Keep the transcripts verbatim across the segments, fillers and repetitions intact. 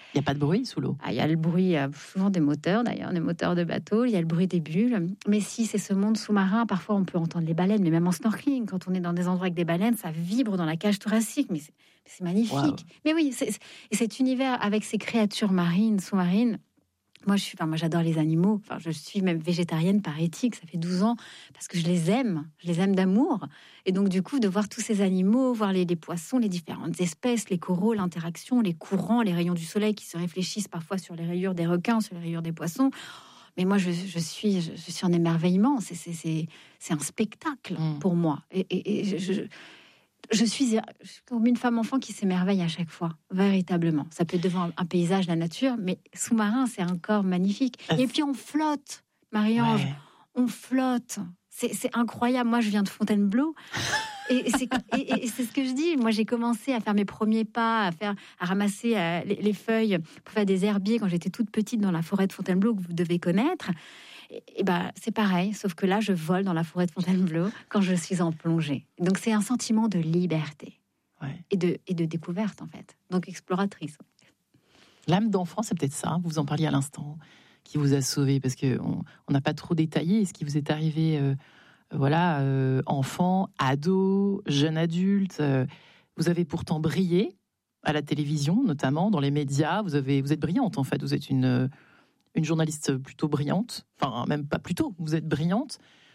Il n'y a pas de bruit sous l'eau. Ah, il y a le bruit, euh, souvent des moteurs d'ailleurs, des moteurs de bateau, il y a le bruit des bulles. Mais si, c'est ce monde sous-marin, parfois on peut entendre les baleines, mais même en snorkeling, quand on est dans des endroits avec des baleines, ça vibre dans la cage thoracique, mais c'est, c'est magnifique. Wow. Mais oui, c'est, et cet univers avec ces créatures marines, sous-marines, Moi, je suis, enfin, moi, j'adore les animaux. Enfin, je suis même végétarienne par éthique. Ça fait douze ans parce que je les aime. Je les aime d'amour. Et donc, du coup, de voir tous ces animaux, voir les, les poissons, les différentes espèces, les coraux, l'interaction, les courants, les rayons du soleil qui se réfléchissent parfois sur les rayures des requins, sur les rayures des poissons. Mais moi, je, je suis, je, je suis en émerveillement. C'est, c'est, c'est, c'est un spectacle mmh. pour moi. Et, et, et je, je Je suis, je suis comme une femme-enfant qui s'émerveille à chaque fois, véritablement. Ça peut être devant un, un paysage, la nature, mais sous-marin, c'est encore magnifique. Et puis on flotte, Marie-Ange, ouais. on flotte. C'est, c'est incroyable. Moi, je viens de Fontainebleau. Et c'est, et, et c'est ce que je dis. Moi, j'ai commencé à faire mes premiers pas, à, faire, à ramasser euh, les, les feuilles pour faire des herbiers quand j'étais toute petite dans la forêt de Fontainebleau, que vous devez connaître. Et ben, c'est pareil, sauf que là, je vole dans la forêt de Fontainebleau quand je suis en plongée. Donc, c'est un sentiment de liberté ouais. et, de, et de découverte, en fait. Donc, exploratrice. L'âme d'enfant, c'est peut-être ça, vous en parliez à l'instant, qui vous a sauvé, parce qu'on n'a pas trop détaillé ce qui vous est arrivé, euh, voilà, euh, enfant, ado, jeune adulte. Euh, vous avez pourtant brillé à la télévision, notamment, dans les médias. Vous, avez, vous êtes brillante, en fait. Vous êtes une... une journaliste plutôt brillante, enfin même pas plutôt, vous êtes brillante.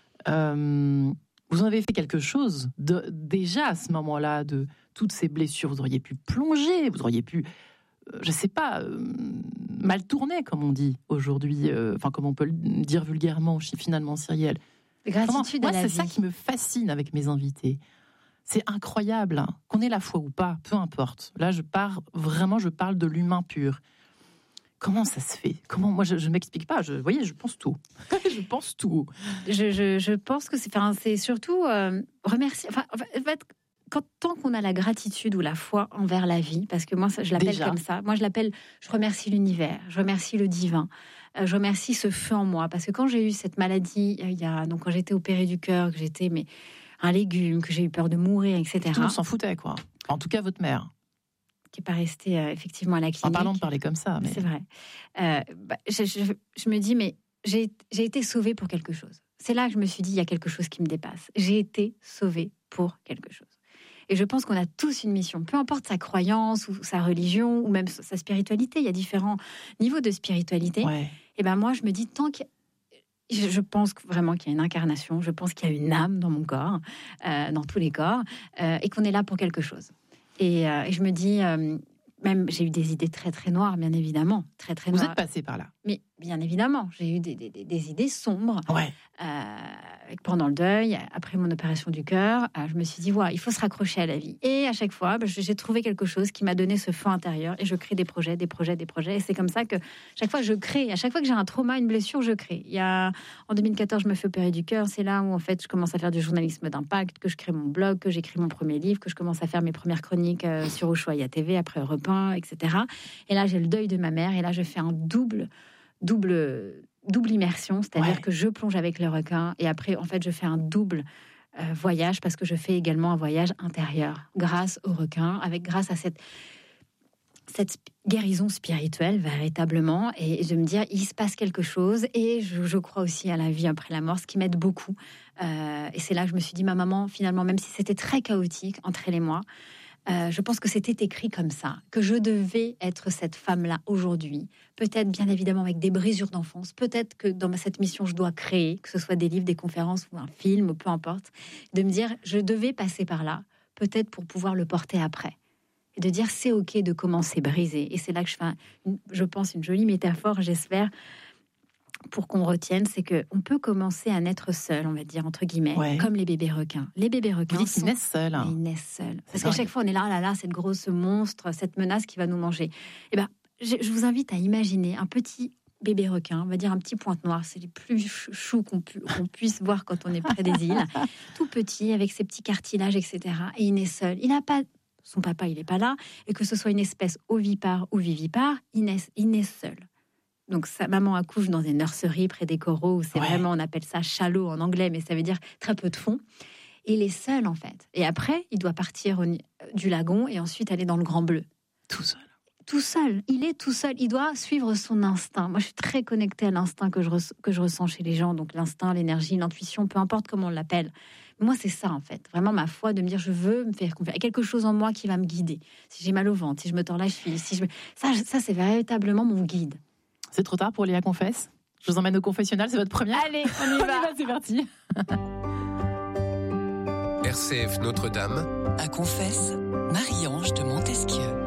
Euh, vous en avez fait quelque chose de, déjà à ce moment-là de toutes ces blessures. Vous auriez pu plonger, vous auriez pu, euh, je sais pas, euh, mal tourner comme on dit aujourd'hui, euh, enfin comme on peut le dire vulgairement finalement, Cyrielle. Gratitude Comment, à moi, la c'est vie. ça qui me fascine avec mes invités. C'est incroyable, hein, qu'on ait la foi ou pas, peu importe. Là, je pars vraiment, je parle de l'humain pur. Comment ça se fait ? Comment moi je, je m'explique pas. Je, vous voyez, je pense tout. je pense tout. Je, je, je pense que c'est, enfin, c'est surtout euh, remercier. Enfin, en fait, quand tant qu'on a la gratitude ou la foi envers la vie, parce que moi, ça, je l'appelle Déjà. comme ça. Moi, je l'appelle. Je remercie l'univers. Je remercie le divin. Euh, je remercie ce feu en moi, parce que quand j'ai eu cette maladie, il y a donc quand j'étais opérée du cœur, que j'étais mais un légume, que j'ai eu peur de mourir, et cetera. Tout le monde s'en foutait, quoi. En tout cas, votre mère. Qui n'est pas restée euh, effectivement à la clinique. En parlant de parler comme ça. Mais... C'est vrai. Euh, bah, je, je, je me dis, mais j'ai, j'ai été sauvée pour quelque chose. C'est là que je me suis dit, il y a quelque chose qui me dépasse. J'ai été sauvée pour quelque chose. Et je pense qu'on a tous une mission, peu importe sa croyance ou sa religion ou même sa spiritualité. Il y a différents niveaux de spiritualité. Ouais. Et ben moi, je me dis, tant que Je, je pense vraiment qu'il y a une incarnation, je pense qu'il y a une âme dans mon corps, euh, dans tous les corps, euh, et qu'on est là pour quelque chose. Et, euh, et je me dis, euh, même j'ai eu des idées très très noires, bien évidemment, très très noires. Vous êtes passé par là. Mais bien évidemment, j'ai eu des, des, des idées sombres. Ouais. Euh, pendant le deuil, après mon opération du cœur, euh, je me suis dit, ouais, il faut se raccrocher à la vie. Et à chaque fois, bah, j'ai trouvé quelque chose qui m'a donné ce feu intérieur, et je crée des projets, des projets, des projets. Et c'est comme ça que chaque fois je crée. À chaque fois que j'ai un trauma, une blessure, je crée. Il y a en deux mille quatorze, je me fais opérer du cœur. C'est là où en fait, je commence à faire du journalisme d'impact, que je crée mon blog, que j'écris mon premier livre, que je commence à faire mes premières chroniques euh, sur Ushuaïa T V, après Europe un, et cetera. Et là, j'ai le deuil de ma mère, et là, je fais un double, double. double immersion, c'est-à-dire ouais. que je plonge avec le requin et après, en fait, je fais un double euh, voyage parce que je fais également un voyage intérieur grâce au requin, avec grâce à cette cette guérison spirituelle véritablement, et je me dis il se passe quelque chose, et je, je crois aussi à la vie après la mort, ce qui m'aide beaucoup. Euh, et c'est là que je me suis dit, ma maman, finalement, même si c'était très chaotique entre elle et moi, Euh, je pense que c'était écrit comme ça, que je devais être cette femme-là aujourd'hui. Peut-être, bien évidemment, avec des brisures d'enfance. Peut-être que dans cette mission, je dois créer, que ce soit des livres, des conférences ou un film, ou peu importe. De me dire, je devais passer par là, peut-être pour pouvoir le porter après. Et de dire, c'est OK de commencer brisé. Et c'est là que je fais, un, une, je pense, une jolie métaphore, j'espère, pour qu'on retienne, c'est qu'on peut commencer à naître seul, on va dire, entre guillemets, ouais. comme les bébés requins. Les bébés requins, vous dites qu'ils naissent seuls. Hein. Ils naissent seuls. Parce qu'à chaque fois, on est là, oh là, là, cette grosse monstre, cette menace qui va nous manger. Eh ben, je, je vous invite à imaginer un petit bébé requin, on va dire un petit pointe noire, c'est les plus choux qu'on, pu, qu'on puisse voir quand on est près des îles, tout petit, avec ses petits cartilages, et cetera. Et il naît seul. Il n'a pas... Son papa, il n'est pas là. Et que ce soit une espèce ovipare ou vivipare, il naît, il naît seul. Donc, sa maman accouche dans des nurseries près des coraux, où c'est ouais. vraiment, on appelle ça shallow en anglais, mais ça veut dire très peu de fond. Et il est seul, en fait. Et après, il doit partir au, du lagon et ensuite aller dans le Grand Bleu. Tout seul. tout seul. Il est tout seul. Il doit suivre son instinct. Moi, je suis très connectée à l'instinct que je, res- que je ressens chez les gens. Donc, l'instinct, l'énergie, l'intuition, peu importe comment on l'appelle. Moi, c'est ça, en fait. Vraiment, ma foi de me dire, je veux me faire confiance. Il y a quelque chose en moi qui va me guider. Si j'ai mal au ventre, si je me tords la cheville, si je me... ça, ça, c'est véritablement mon guide. C'est trop tard pour Léa Confesse. Je vous emmène au confessionnal, c'est votre première. Allez, on y va. On y va, c'est parti. R C F Notre-Dame. À Confesse, Marie-Ange de Montesquieu.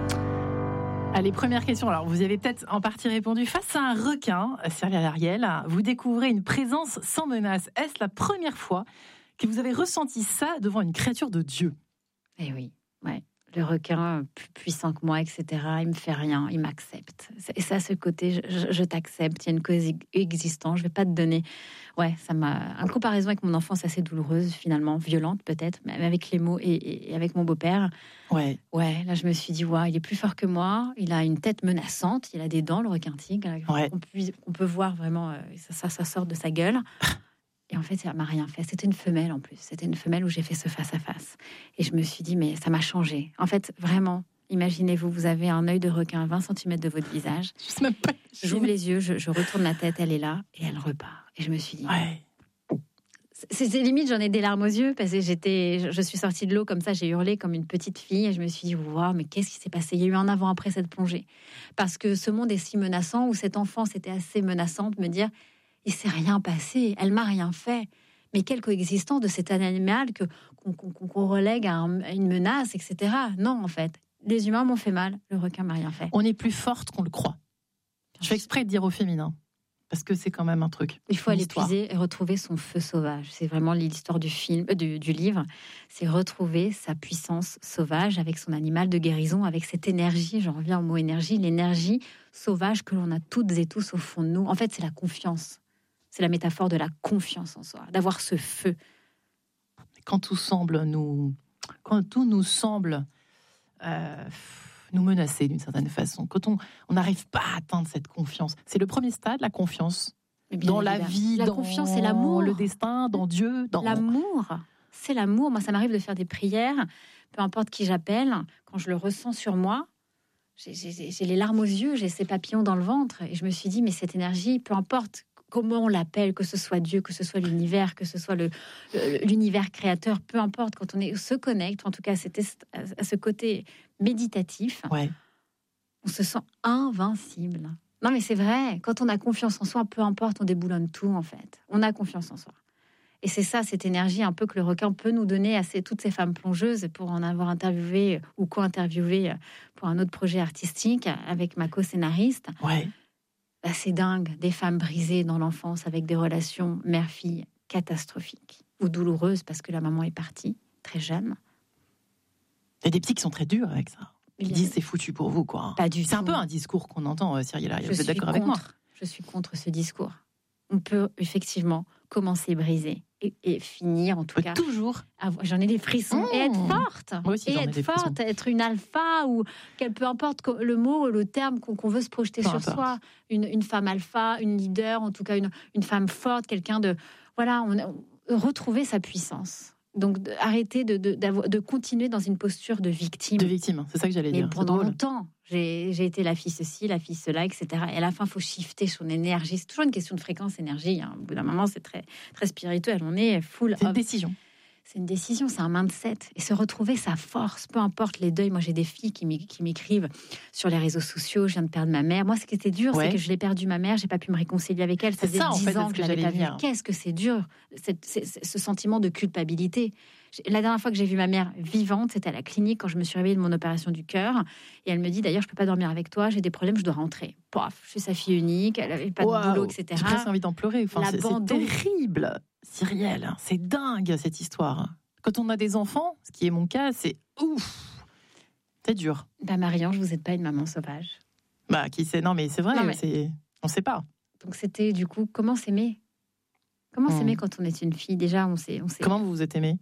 Allez, première question. Alors, vous y avez peut-être en partie répondu. Face à un requin, Cyrielle Ariel, vous découvrez une présence sans menace. Est-ce la première fois que vous avez ressenti ça devant une créature de Dieu ? Eh oui, ouais. Le requin, plus puissant que moi, et cetera, il me fait rien, il m'accepte. Et ça, ce côté, je, je, je t'accepte, il y a une coexistence, je vais pas te donner... Ouais, ça m'a... Une comparaison avec mon enfance assez douloureuse, finalement, violente peut-être, mais avec les mots et, et avec mon beau-père. Ouais. Ouais, là, je me suis dit, ouais, il est plus fort que moi, il a une tête menaçante, il a des dents, le requin-tigre, ouais. on, peut, on peut voir vraiment, ça, ça, ça sort de sa gueule. Et en fait, ça m'a rien fait. C'était une femelle en plus. C'était une femelle où j'ai fait ce face-à-face. Et je me suis dit, mais ça m'a changé. En fait, vraiment, imaginez-vous, vous avez un œil de requin à vingt centimètres de votre visage. Je sais même pas. J'ouvre les yeux, je, je retourne la tête, elle est là, et elle repart. Et je me suis dit... Ouais. C'est, c'est limite, j'en ai des larmes aux yeux, parce que j'étais, je suis sortie de l'eau comme ça, j'ai hurlé comme une petite fille, et je me suis dit, waouh, mais qu'est-ce qui s'est passé ? Il y a eu un avant après cette plongée. Parce que ce monde est si menaçant, où cette enfance était assez menaçante, me dire... Il s'est rien passé, elle m'a rien fait. Mais quelle coexistence de cet animal que, qu'on, qu'on, qu'on relègue à, un, à une menace, et cetera. Non, en fait. Les humains m'ont fait mal, le requin m'a rien fait. On est plus forte qu'on le croit. Je fais exprès de dire au féminin, parce que c'est quand même un truc. Il faut aller puiser et retrouver son feu sauvage. C'est vraiment l'histoire du film, euh, du, du livre. C'est retrouver sa puissance sauvage avec son animal de guérison, avec cette énergie, j'en reviens au mot énergie, l'énergie sauvage que l'on a toutes et tous au fond de nous. En fait, c'est la confiance. C'est la métaphore de la confiance en soi, d'avoir ce feu. Quand tout semble nous, quand tout nous semble euh, nous menacer d'une certaine façon, quand on on n'arrive pas à atteindre cette confiance, c'est le premier stade, la confiance dans la vie, la dans confiance et l'amour, le destin, dans Dieu, dans l'amour. C'est l'amour. Moi, ça m'arrive de faire des prières, peu importe qui j'appelle, quand je le ressens sur moi. J'ai, j'ai, j'ai les larmes aux yeux, j'ai ces papillons dans le ventre, et je me suis dit, mais cette énergie, peu importe comment on l'appelle, que ce soit Dieu, que ce soit l'univers, que ce soit le, le, l'univers créateur, peu importe, quand on est, se connecte, en tout cas c'était à ce côté méditatif, ouais. On se sent invincible. Non mais c'est vrai, quand on a confiance en soi, peu importe, on déboulonne tout en fait. On a confiance en soi. Et c'est ça, cette énergie un peu que le requin peut nous donner à ces, toutes ces femmes plongeuses, pour en avoir interviewé ou co-interviewé pour un autre projet artistique avec ma co-scénariste. Ouais. Bah, c'est dingue, des femmes brisées dans l'enfance avec des relations mère-fille catastrophiques ou douloureuses parce que la maman est partie très jeune. Il y a des petits qui sont très durs avec ça. Ils a... disent c'est foutu pour vous, quoi. Pas du c'est tout. un peu un discours qu'on entend, euh, Cyrielle. Je vous êtes d'accord avec moi ? Je suis contre ce discours. On peut effectivement commencer brisé et, et finir en tout peut cas. Toujours. Avoir, j'en ai des frissons. Mmh. Et être forte. Moi aussi, et j'en ai être des forte, frissons. être une alpha ou quel peu importe le mot, le terme qu'on, qu'on veut se projeter peu sur importe. soi. Une, une femme alpha, une leader, en tout cas une, une femme forte, quelqu'un de voilà, on, on, retrouver sa puissance. Donc de, arrêter de, de, de continuer dans une posture de victime. De victime, c'est ça que j'allais Mais dire. pendant longtemps, j'ai, j'ai été la fille ceci, la fille cela, et cetera. Et à la fin, il faut shifter son énergie. C'est toujours une question de fréquence énergie. Hein. Au bout d'un moment, c'est très, très spirituel. On est full. C'est une of... décision. C'est une décision, c'est un mindset. Et se retrouver sa force, peu importe les deuils. Moi, j'ai des filles qui, qui m'écrivent sur les réseaux sociaux. Je viens de perdre ma mère. Moi, ce qui était dur, ouais. c'est que je l'ai perdu ma mère. J'ai pas pu me réconcilier avec elle. Ça faisait dix ans que je l'avais pas vue. Qu'est-ce que c'est dur, cette, c'est, c'est, ce sentiment de culpabilité. La dernière fois que j'ai vu ma mère vivante, c'était à la clinique quand je me suis réveillée de mon opération du cœur. Et elle me dit, d'ailleurs, je peux pas dormir avec toi, j'ai des problèmes, je dois rentrer. Paf, je suis sa fille unique, elle avait pas wow. de boulot, et cetera. J'ai presque envie d'en pleurer. Enfin, c'est, c'est terrible, Cyrielle. C'est dingue, cette histoire. Quand on a des enfants, ce qui est mon cas, c'est ouf. C'est dur. Bah, Marie-Ange, vous n'êtes pas une maman sauvage. Bah, qui sait ? Non, mais c'est vrai, mais... c'est... on ne sait pas. Donc, c'était du coup, comment s'aimer ? Comment mmh. s'aimer quand on est une fille ? Déjà, on sait. On sait... Comment vous vous êtes aimée ?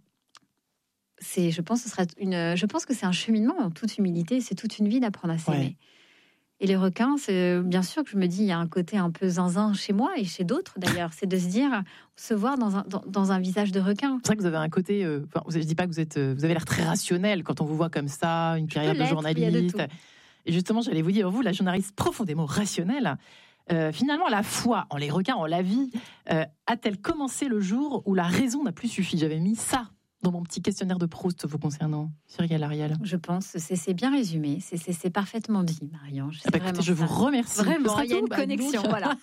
C'est, je pense, ce sera une. Je pense que c'est un cheminement en toute humilité. C'est toute une vie d'apprendre à s'aimer. Ouais. Et les requins, c'est bien sûr que je me dis, il y a un côté un peu zinzin chez moi et chez d'autres d'ailleurs. C'est de se dire, se voir dans un dans, dans un visage de requin. C'est vrai que vous avez un côté. Euh, enfin, je dis pas que vous êtes. Vous avez l'air très rationnel quand on vous voit comme ça, une carrière de journaliste. Et justement, j'allais vous dire, vous, la journaliste profondément rationnelle, euh, finalement, la foi en les requins, en la vie, euh, a-t-elle commencé le jour où la raison n'a plus suffi ? J'avais mis ça dans mon petit questionnaire de Proust vous concernant, Cyrielle Ariel. Je pense, c'est, c'est bien résumé, c'est, c'est, c'est parfaitement dit, Marie-Ange. Ah bah écoutez, je ça. vous remercie. Vraiment, il y a une bah, connexion, donc... voilà.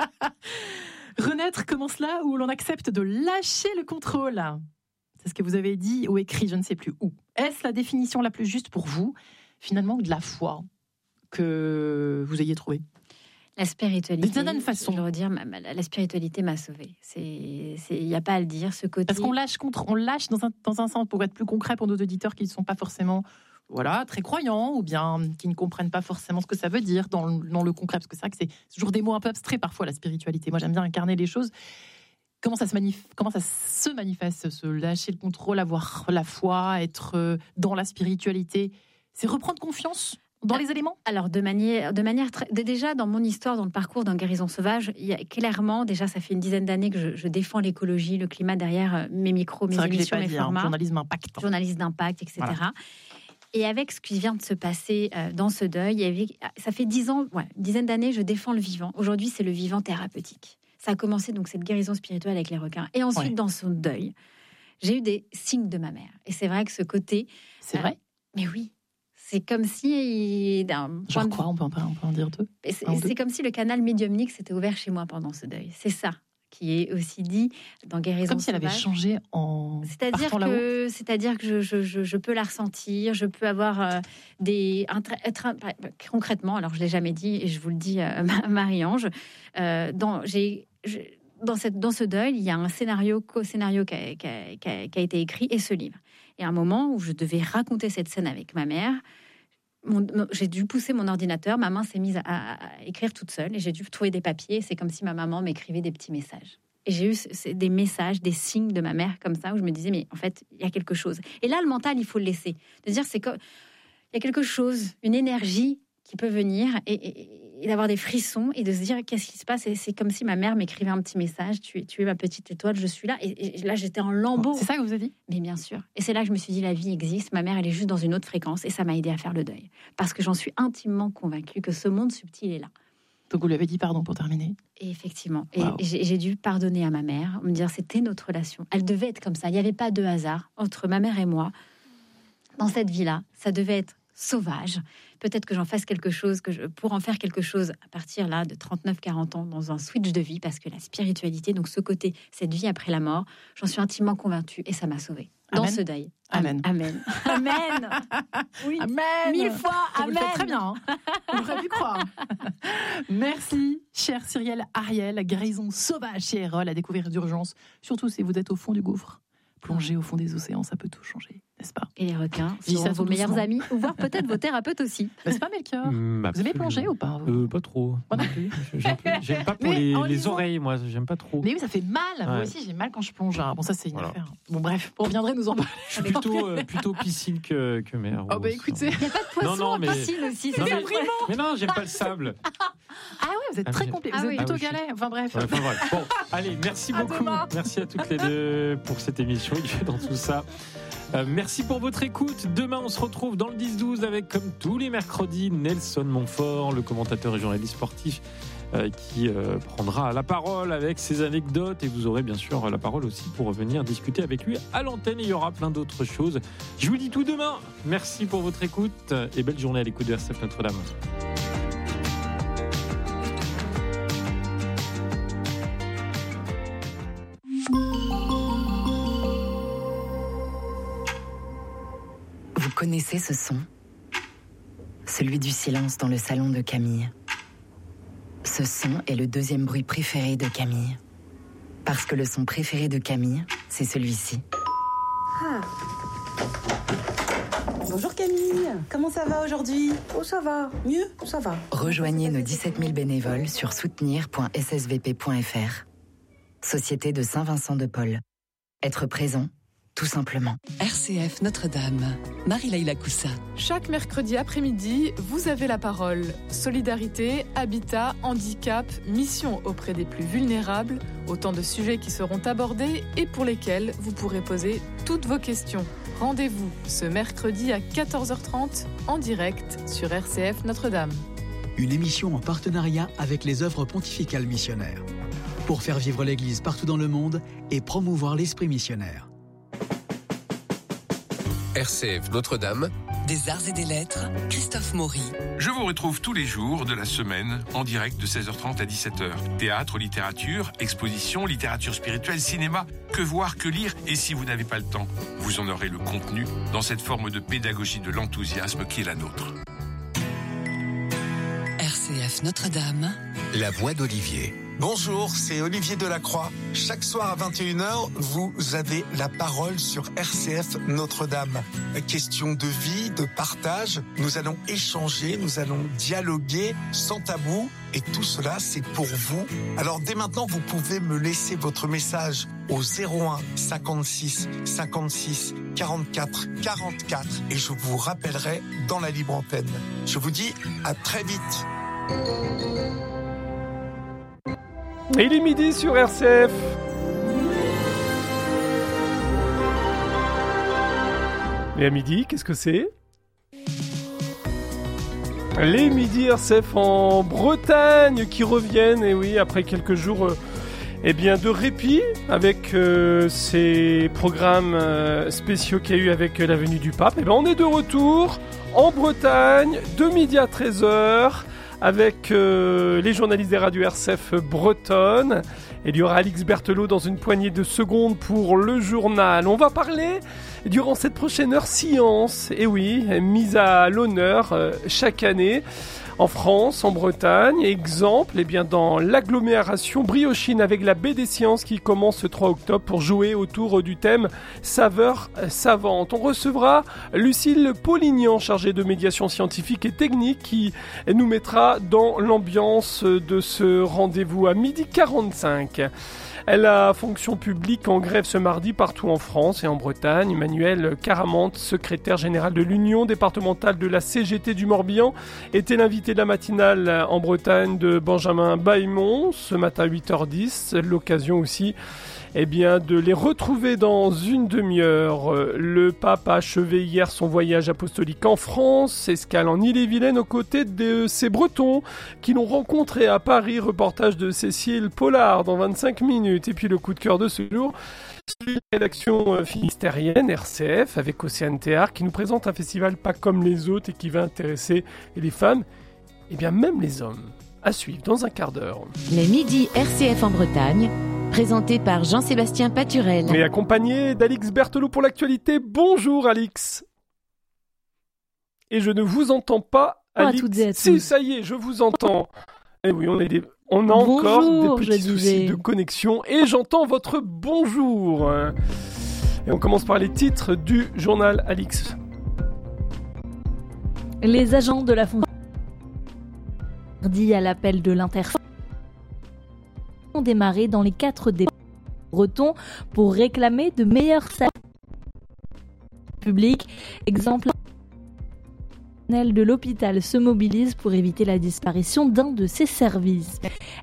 Renaître commence là où l'on accepte de lâcher le contrôle. C'est ce que vous avez dit ou écrit, je ne sais plus où. Est-ce la définition la plus juste pour vous, finalement, de la foi que vous ayez trouvée ? La spiritualité, d'une certaine façon. Je veux dire, ma, ma, la spiritualité m'a sauvée. Il n'y a pas à le dire, ce côté... Parce qu'on lâche, contre, on lâche dans, un, dans un sens, pour être plus concret pour nos auditeurs qui ne sont pas forcément voilà, très croyants ou bien qui ne comprennent pas forcément ce que ça veut dire dans le, dans le concret. Parce que c'est vrai que c'est toujours des mots un peu abstraits parfois, la spiritualité. Moi, j'aime bien incarner les choses. Comment ça se manifeste, comment ça se manifeste, se lâcher le contrôle, avoir la foi, être dans la spiritualité ? C'est reprendre confiance dans les éléments ? Alors, de manière, de manière très, déjà, dans mon histoire, dans le parcours d'un Guérison Sauvage, il y a clairement, déjà, ça fait une dizaine d'années que je, je défends l'écologie, le climat derrière mes micros, mes émissions, mes dit, formats. Hein, journalisme impact. Journalisme d'impact, et cetera. Voilà. Et avec ce qui vient de se passer euh, dans ce deuil, il y avait, ça fait dix ans, ouais, une dizaine d'années, je défends le vivant. Aujourd'hui, c'est le vivant thérapeutique. Ça a commencé, donc, cette guérison spirituelle avec les requins. Et ensuite, ouais. dans son deuil, j'ai eu des signes de ma mère. Et c'est vrai que ce côté... C'est euh, vrai ? Mais oui. C'est comme si... D'un Genre de... quoi, on peut, en, on peut en dire deux ? C'est, c'est comme si le canal médiumnique s'était ouvert chez moi pendant ce deuil. C'est ça qui est aussi dit dans Guérison Comme si elle sauvage. avait changé en c'est-à-dire partant que, là-haut. C'est-à-dire que je, je, je, je peux la ressentir, je peux avoir euh, des... Être, concrètement, alors je ne l'ai jamais dit, et je vous le dis, euh, Marie-Ange, euh, dans, j'ai... Je, Dans, cette, dans ce deuil, il y a un scénario, co-scénario qui a, qui, a, qui, a, qui a été écrit et ce livre. Et à un moment où je devais raconter cette scène avec ma mère, mon, j'ai dû pousser mon ordinateur, ma main s'est mise à, à, à écrire toute seule et j'ai dû trouver des papiers. C'est comme si ma maman m'écrivait des petits messages. Et j'ai eu c- des messages, des signes de ma mère comme ça, où je me disais, mais en fait, il y a quelque chose. Et là, le mental, il faut le laisser. De dire, c'est comme, il y a quelque chose, une énergie qui peut venir et, et, et d'avoir des frissons et de se dire qu'est-ce qui se passe. Et c'est comme si ma mère m'écrivait un petit message, tu es, tu es ma petite étoile, je suis là. Et, et là, j'étais en lambeaux. C'est ça que vous avez dit ? Mais bien sûr. Et c'est là que je me suis dit, la vie existe, ma mère, elle est juste dans une autre fréquence. Et ça m'a aidé à faire le deuil. Parce que j'en suis intimement convaincue que ce monde subtil est là. Donc vous lui avez dit pardon pour terminer ? Et effectivement. Et wow. j'ai, j'ai dû pardonner à ma mère, me dire c'était notre relation. Elle devait être comme ça. Il n'y avait pas de hasard entre ma mère et moi. Dans cette vie-là, ça devait être sauvage. Peut-être que j'en fasse quelque chose, que je, pour en faire quelque chose à partir là de trente-neuf quarante ans dans un switch de vie, parce que la spiritualité, donc ce côté, cette vie après la mort, j'en suis intimement convaincue et ça m'a sauvée dans Amen. ce deuil. Amen. Amen. Amen. Oui. Amen. Mille fois. Vous Amen. le faites très bien. Hein. On aurait pu croire. Merci, chère Cyrielle Ariel. Guérison sauvage chez Erol à découvrir d'urgence. Surtout si vous êtes au fond du gouffre. Plonger au fond des océans, ça peut tout changer, n'est-ce pas ? Et les requins Dis sont ça vos meilleurs doucement. amis, ou voire peut-être vos thérapeutes aussi. N'est-ce pas, Melchior ? Mmh, Vous aimez plonger ou pas vous euh, Pas trop. Moi non plus. J'aime, j'aime pas pour Mais les, en les lisant- oreilles, moi. J'aime pas trop. Mais oui, ça fait mal. Moi Ouais. aussi, j'ai mal quand je plonge. hein. Bon, ça, c'est une Voilà. affaire. Bon, bref, on reviendrait nous en parler. Je suis plutôt, euh, plutôt piscine que, que mer. Oh, bah aussi. écoutez. Il n'y a pas de poisson Non, non, en mais- piscine aussi. Non, c'est mais, vrai. mais non, j'aime pas le sable. Ah ouais, vous êtes Ah, très mais- complet. Ah Vous êtes oui. plutôt Ah oui, je- galet. Enfin, bref. Ouais, enfin, bref. Bon, allez, merci À beaucoup. demain. Merci à toutes les deux pour cette émission. Il fait dans tout ça. Euh, merci pour votre écoute. Demain, on se retrouve dans le dix douze avec, comme tous les mercredis, Nelson Montfort, le commentateur et journaliste sportif euh, qui euh, prendra la parole avec ses anecdotes. Et vous aurez bien sûr la parole aussi pour revenir discuter avec lui à l'antenne. Et il y aura plein d'autres choses. Je vous dis tout demain. Merci pour votre écoute et belle journée à l'écoute de R C F Notre-Dame. Vous connaissez ce son ? Celui du silence dans le salon de Camille. Ce son est le deuxième bruit préféré de Camille. Parce que le son préféré de Camille, c'est celui-ci. Ah. Bonjour Camille, comment ça va aujourd'hui ? Oh ça va, mieux, ça va. Rejoignez nos dix-sept mille bénévoles sur soutenir point s s v p point f r. Société de Saint-Vincent de Paul. Être présent, tout simplement. R C C F Notre-Dame, Marie-Laïla Coussa. Chaque mercredi après-midi, vous avez la parole. Solidarité, habitat, handicap, mission auprès des plus vulnérables, autant de sujets qui seront abordés et pour lesquels vous pourrez poser toutes vos questions. Rendez-vous ce mercredi à quatorze heures trente en direct sur R C F Notre-Dame. Une émission en partenariat avec les œuvres pontificales missionnaires. Pour faire vivre l'Église partout dans le monde et promouvoir l'esprit missionnaire. R C F Notre-Dame. Des arts et des lettres, Christophe Maury. Je vous retrouve tous les jours de la semaine en direct de seize heures trente à dix-sept heures. Théâtre, littérature, exposition, littérature spirituelle, cinéma, que voir, que lire. Et si vous n'avez pas le temps, vous en aurez le contenu dans cette forme de pédagogie de l'enthousiasme qui est la nôtre. R C F Notre-Dame. La voix d'Olivier. Bonjour, c'est Olivier Delacroix. Chaque soir à vingt et une heures, vous avez la parole sur R C F Notre-Dame. Question de vie, de partage. Nous allons échanger, nous allons dialoguer sans tabou. Et tout cela, c'est pour vous. Alors dès maintenant, vous pouvez me laisser votre message au zéro un cinquante-six cinquante-six quarante-quatre quarante-quatre et je vous rappellerai dans la libre antenne. Je vous dis à très vite. Et il est midi sur R C F. Et à midi, qu'est-ce que c'est ? Les midis R C F en Bretagne qui reviennent, et oui, après quelques jours euh, eh bien, de répit avec euh, ces programmes euh, spéciaux qu'il y a eu avec euh, la venue du pape. Et bien, on est de retour en Bretagne, de midi à treize heures. Avec euh, les journalistes des radios R C F bretonnes. Il y aura Alix Berthelot dans une poignée de secondes pour le journal. On va parler durant cette prochaine heure science, et oui, mise à l'honneur euh, chaque année en France, en Bretagne. Exemple, eh bien, dans l'agglomération briochine avec la baie des sciences qui commence le trois octobre pour jouer autour du thème saveurs savantes. On recevra Lucille Polignan, chargée de médiation scientifique et technique, qui nous mettra dans l'ambiance de ce rendez-vous à midi quarante-cinq. La fonction publique en grève ce mardi partout en France et en Bretagne. Emmanuel Caramante, secrétaire général de l'Union départementale de la C G T du Morbihan, était l'invité de la matinale en Bretagne de Benjamin Bailmont ce matin à huit heures dix. L'occasion aussi eh bien, de les retrouver dans une demi-heure. Le pape a achevé hier son voyage apostolique en France, escale en Ille-et-Vilaine aux côtés de ces Bretons qui l'ont rencontré à Paris. Reportage de Cécile Pollard dans vingt-cinq minutes. Et puis le coup de cœur de ce jour, celui de la rédaction finistérienne R C F avec Océane Théard qui nous présente un festival pas comme les autres et qui va intéresser les femmes et bien même les hommes. À suivre dans un quart d'heure. Les midis R C F en Bretagne, présenté par Jean-Sébastien Paturel. Et accompagné d'Alix Berthelot pour l'actualité. Bonjour Alix. Et je ne vous entends pas, Alix. À toutes et à si, tous. ça y est, je vous entends. Et oui, on, est des... on a bonjour, encore des petits soucis de connexion. Et j'entends votre bonjour. Et on commence par les titres du journal, Alix. Les agents de la fonction dit à l'appel de l'Interfond ont démarré dans les quatre départements bretons pour réclamer de meilleurs salaires publics. Exemple, le personnel de l'hôpital se mobilise pour éviter la disparition d'un de ses services.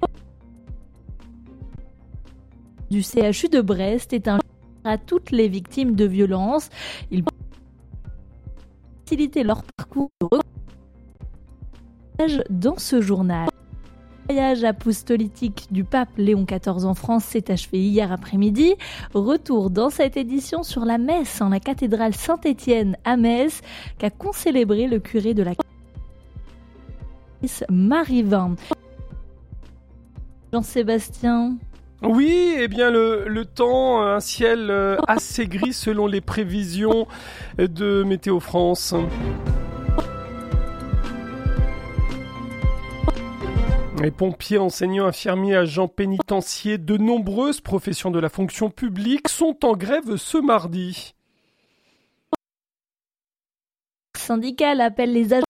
Du C H U de Brest est un à toutes les victimes de violences. Il peut faciliter leur parcours de dans ce journal. Le voyage apostolique du pape Léon quatorze en France s'est achevé hier après-midi. Retour dans cette édition sur la messe en la cathédrale Saint-Étienne à Metz qu'a concélébré le curé de la Marie Van. Jean-Sébastien. Oui, eh bien le, le temps, un ciel assez gris selon les prévisions de Météo France. Les pompiers, enseignants, infirmiers, agents pénitentiaires, de nombreuses professions de la fonction publique sont en grève ce mardi. Le syndical appelle les agents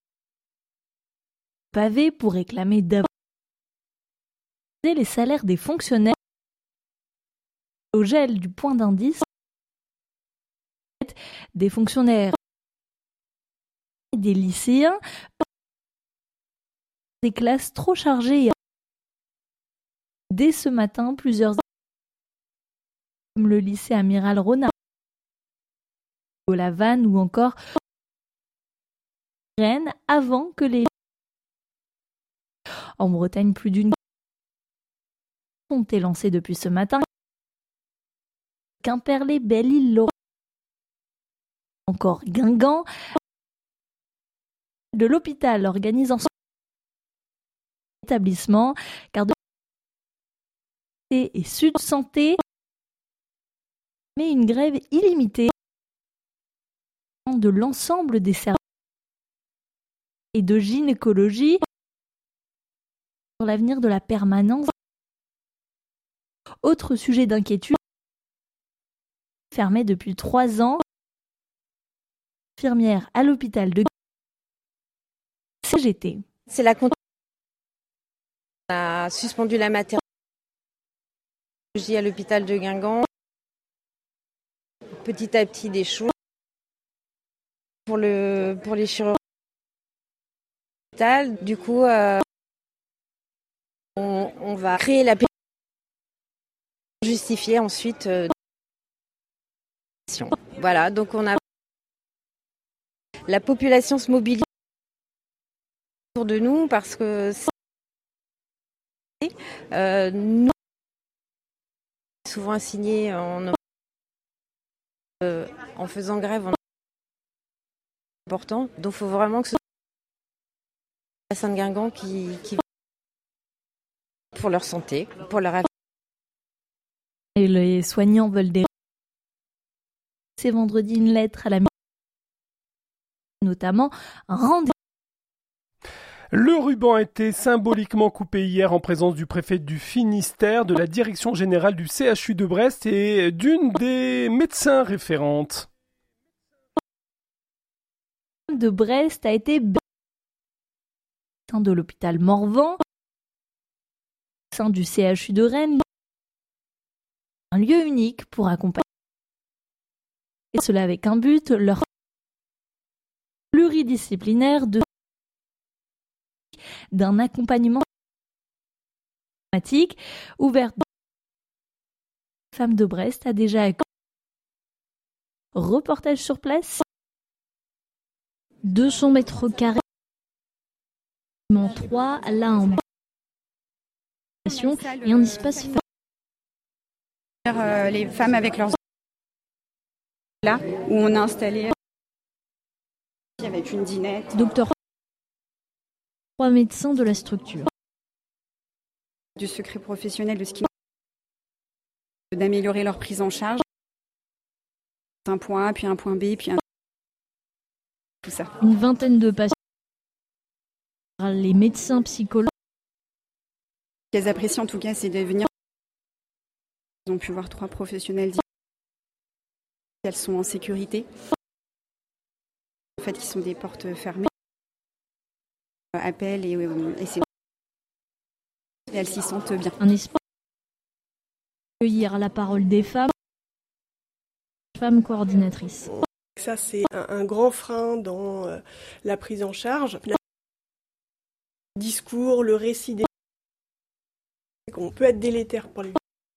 pavés pour réclamer davantage les salaires des fonctionnaires au gel du point d'indice des fonctionnaires et des lycéens, des classes trop chargées. Dès ce matin, plusieurs comme le lycée Amiral Renard, la Vanne ou encore Rennes, avant que les en Bretagne, plus d'une ont été lancées depuis ce matin. Quimperlé, Belle-Île, Lorraine, encore Guingamp, de l'hôpital organisant son établissement, car de et Sud Santé mais une grève illimitée de l'ensemble des services et de gynécologie sur l'avenir de la permanence. Autre sujet d'inquiétude, fermée depuis trois ans, infirmière à l'hôpital de C G T. C'est la con- On a suspendu la maternité à l'hôpital de Guingamp. Petit à petit des choses pour le pour les chirurgiens. Du coup, euh, on, on va créer la pétition justifier ensuite. Euh, voilà, donc on a la population se mobilise autour de nous parce que euh, nous souvent assigné en euh, en faisant grève en important, donc il faut vraiment que ce soit la Saint-Guingamp qui, qui pour leur santé, pour leur avenir. Et les soignants veulent des c'est vendredi une lettre à la notamment un rendez-vous. Le ruban a été symboliquement coupé hier en présence du préfet du Finistère, de la direction générale du C H U de Brest et d'une des médecins référentes. De Brest a été de l'hôpital Morvan, sein du C H U de Rennes, un lieu unique pour accompagner et cela avec un but, leur pluridisciplinaire de d'un accompagnement thématique ouvert. Femme de Brest a déjà reportage sur place. deux cents mètres carrés. trois, là en et un espace euh, les femmes avec leurs là où on a installé avec une dinette. Docteur trois médecins de la structure. Du secret professionnel de ce qui d'améliorer leur prise en charge. Un point A, puis un point B, puis un tout ça. Une vingtaine de patients. Les médecins psychologues. Ce qu'elles apprécient en tout cas, c'est de venir. Ils ont pu voir trois professionnels. Elles sont en sécurité. En fait, qui sont des portes fermées. Appel et, et c'est et elles s'y sentent bien. Un espace accueillir la parole des femmes, femmes coordinatrices. Ça c'est un, un grand frein dans euh, la prise en charge. Le discours, le récit des qu'on peut être délétère pour les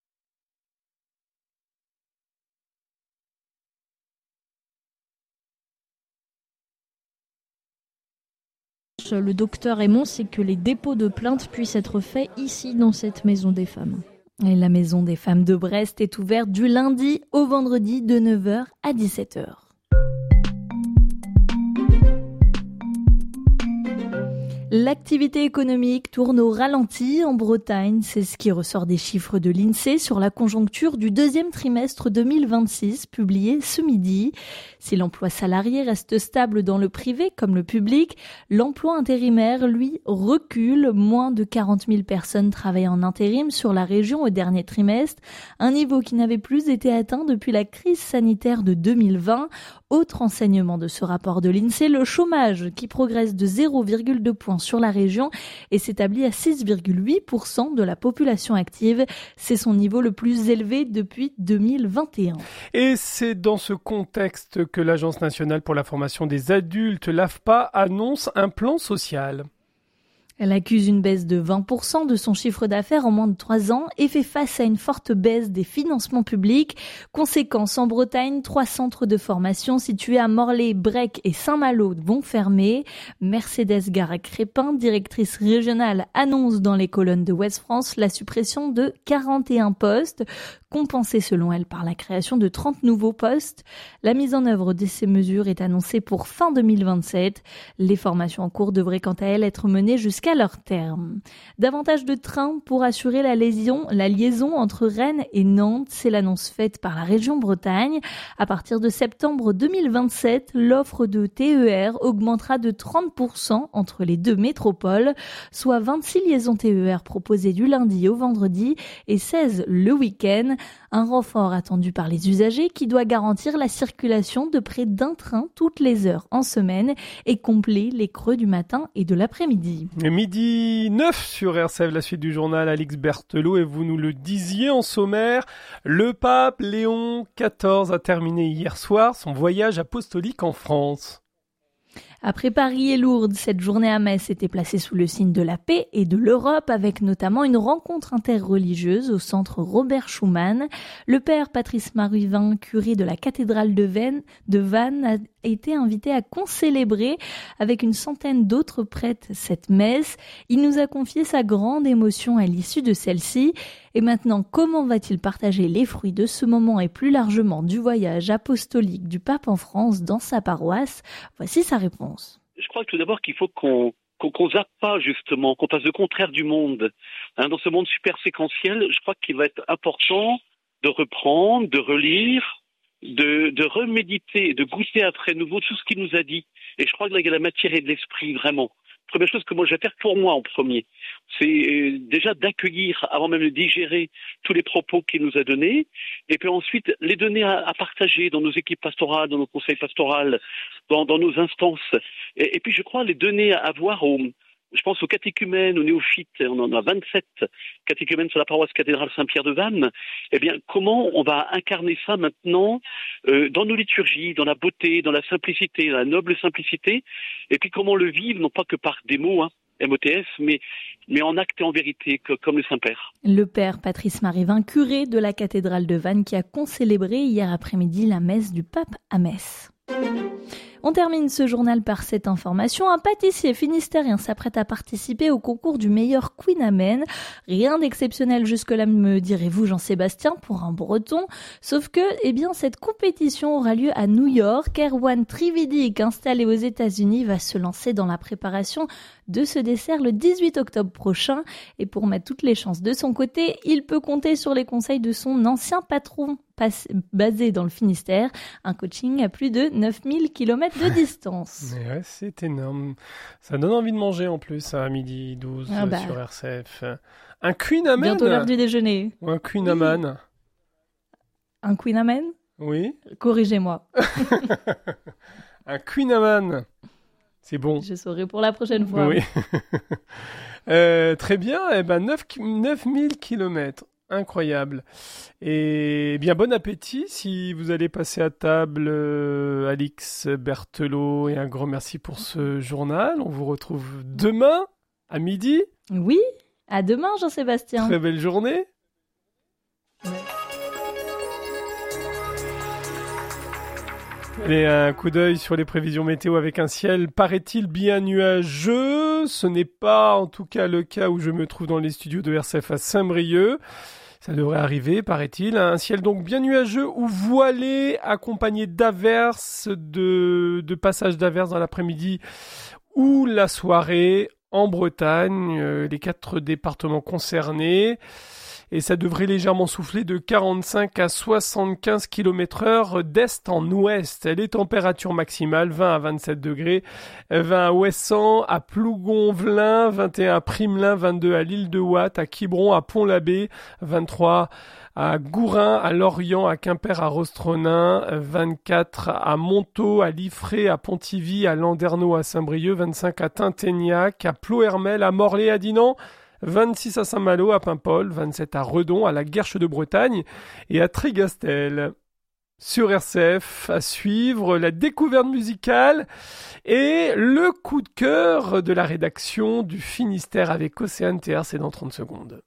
Le docteur Aymon, c'est que les dépôts de plainte puissent être faits ici, dans cette maison des femmes. Et la maison des femmes de Brest est ouverte du lundi au vendredi de neuf heures à dix-sept heures. L'activité économique tourne au ralenti en Bretagne, c'est ce qui ressort des chiffres de l'INSEE sur la conjoncture du deuxième trimestre deux mille vingt-six, publié ce midi. Si l'emploi salarié reste stable dans le privé comme le public, l'emploi intérimaire, lui, recule. Moins de quarante mille personnes travaillent en intérim sur la région au dernier trimestre, un niveau qui n'avait plus été atteint depuis la crise sanitaire de deux mille vingt. Autre enseignement de ce rapport de l'INSEE, le chômage qui progresse de zéro virgule deux points d'incidence sur la région et s'établit à six virgule huit pour cent de la population active. C'est son niveau le plus élevé depuis deux mille vingt et un. Et c'est dans ce contexte que l'Agence nationale pour la formation des adultes, l'A F P A, annonce un plan social. Elle accuse une baisse de vingt pour cent de son chiffre d'affaires en moins de trois ans et fait face à une forte baisse des financements publics. Conséquence, en Bretagne, trois centres de formation situés à Morlaix, Brec et Saint-Malo vont fermer. Mercedes Garac-Crépin, directrice régionale, annonce dans les colonnes de Ouest France la suppression de quarante et un postes, compensée selon elle par la création de trente nouveaux postes. La mise en œuvre de ces mesures est annoncée pour fin deux mille vingt-sept. Les formations en cours devraient quant à elles être menées jusqu'à leur terme. Davantage de trains pour assurer la liaison, la liaison entre Rennes et Nantes, c'est l'annonce faite par la région Bretagne. À partir de septembre deux mille vingt-sept, l'offre de T E R augmentera de trente pour cent entre les deux métropoles, soit vingt-six liaisons T E R proposées du lundi au vendredi et seize le week-end. Un renfort attendu par les usagers qui doit garantir la circulation de près d'un train toutes les heures en semaine et combler les creux du matin et de l'après-midi. Midi neuf sur R C F, la suite du journal, Alix Berthelot, et vous nous le disiez en sommaire, le pape Léon quatorze a terminé hier soir son voyage apostolique en France. Après Paris et Lourdes, cette journée à Metz était placée sous le signe de la paix et de l'Europe, avec notamment une rencontre interreligieuse au centre Robert Schuman. Le père Patrice Marivin, curé de la cathédrale de, Vennes, de Vannes, a été invité à concélébrer avec une centaine d'autres prêtres cette messe. Il nous a confié sa grande émotion à l'issue de celle-ci. Et maintenant, comment va-t-il partager les fruits de ce moment et plus largement du voyage apostolique du pape en France dans sa paroisse? Voici sa réponse. Je crois que tout d'abord qu'il faut qu'on qu'on, qu'on zappe pas justement, qu'on fasse le contraire du monde. Hein, dans ce monde super séquentiel, je crois qu'il va être important de reprendre, de relire, de, de reméditer, de goûter après nouveau tout ce qu'il nous a dit. Et je crois que là, il y a la matière et de l'esprit, vraiment. Première chose que moi je vais faire pour moi en premier, c'est déjà d'accueillir, avant même de digérer tous les propos qu'il nous a donnés, et puis ensuite les donner à, à partager dans nos équipes pastorales, dans nos conseils pastoraux, dans, dans nos instances. Et, et puis je crois les donner à voir aux, je pense aux catéchumènes, aux néophytes, on en a vingt-sept catéchumènes sur la paroisse cathédrale Saint-Pierre de Vannes. Eh bien, comment on va incarner ça maintenant euh, dans nos liturgies, dans la beauté, dans la simplicité, dans la noble simplicité, et puis comment le vivre, non pas que par des mots, hein, M O T S, mais, mais en acte et en vérité, que, comme le Saint-Père. Le père Patrice Marivin, curé de la cathédrale de Vannes, qui a concélébré hier après-midi la messe du pape à Metz. On termine ce journal par cette information. Un pâtissier finistérien s'apprête à participer au concours du meilleur Queen Amen. Rien d'exceptionnel jusque-là, me direz-vous, Jean-Sébastien, pour un breton. Sauf que, eh bien, cette compétition aura lieu à New York. Erwan Trividic, installé aux États-Unis, va se lancer dans la préparation de ce dessert le dix-huit octobre prochain. Et pour mettre toutes les chances de son côté, il peut compter sur les conseils de son ancien patron, basé dans le Finistère, un coaching à plus de neuf mille kilomètres de distance. Mais ouais, c'est énorme. Ça donne envie de manger en plus à midi douze ah bah. sur R C F. Un Queen Amen. Bientôt l'heure du déjeuner. Ou un Queen Amen. Un Queen Amen ? Oui. Corrigez-moi. Un Queen Amen. C'est bon. Je saurai pour la prochaine fois. Oui. euh, très bien. Eh ben, neuf mille kilomètres. Incroyable. Et bien, bon appétit si vous allez passer à table, euh, Alix Berthelot, et un grand merci pour ce journal. On vous retrouve demain à midi. Oui, à demain, Jean-Sébastien. Très belle journée. Ouais. Allez, un coup d'œil sur les prévisions météo avec un ciel, paraît-il, bien nuageux. Ce n'est pas en tout cas le cas où je me trouve dans les studios de R C F à Saint-Brieuc. Ça devrait arriver, paraît-il. Un ciel donc bien nuageux ou voilé, accompagné d'averses, de, de passages d'averses dans l'après-midi ou la soirée en Bretagne, euh, les quatre départements concernés. Et ça devrait légèrement souffler de quarante-cinq à soixante-quinze kilomètres heure d'est en ouest. Les températures maximales, vingt à vingt-sept degrés, vingt à Ouessant, à Plougonvelin, vingt et un à Primelin, vingt-deux à l'île de Watt, à Quiberon, à Pont-l'Abbé, vingt-trois à Gourin, à Lorient, à Quimper, à Rostronin, vingt-quatre à Montaut, à Liffré, à Pontivy, à Landerneau, à Saint-Brieuc, vingt-cinq à Tinténiac, à Plohermel, à Morlaix, à Dinan, vingt-six à Saint-Malo, à Paimpol, vingt-sept à Redon, à la Guerche de Bretagne et à Trégastel. Sur R C F, à suivre la découverte musicale et le coup de cœur de la rédaction du Finistère avec Océane T R, c'est dans trente secondes.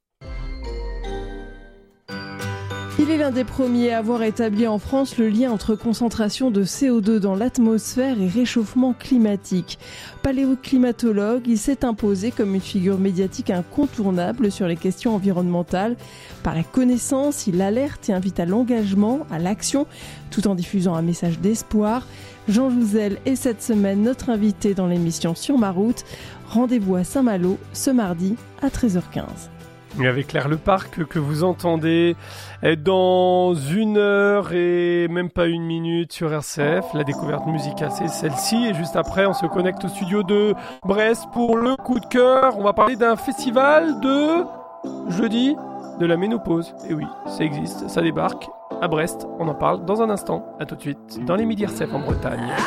Il est l'un des premiers à avoir établi en France le lien entre concentration de C O deux dans l'atmosphère et réchauffement climatique. Paléoclimatologue, il s'est imposé comme une figure médiatique incontournable sur les questions environnementales. Par la connaissance, il alerte et invite à l'engagement, à l'action, tout en diffusant un message d'espoir. Jean Jouzel est cette semaine notre invité dans l'émission Sur ma route. Rendez-vous à Saint-Malo ce mardi à treize heures quinze. Et avec Claire Leparc que vous entendez dans une heure et même pas une minute sur R C F. La découverte musicale, c'est celle-ci. Et juste après, on se connecte au studio de Brest pour le coup de cœur. On va parler d'un festival de jeudi de la ménopause. Et oui, ça existe, ça débarque à Brest. On en parle dans un instant. À tout de suite dans les Midi R C F en Bretagne.